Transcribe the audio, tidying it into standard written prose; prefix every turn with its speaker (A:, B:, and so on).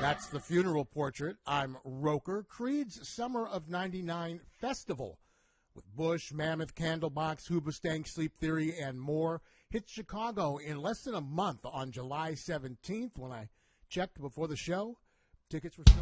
A: That's the funeral portrait. I'm Roker. Creed's Summer of '99 Festival with Bush, Mammoth, Candlebox, Hoobastank, Sleep Theory, and more hits Chicago in less than a month on July 17th. When I checked before the show, tickets were still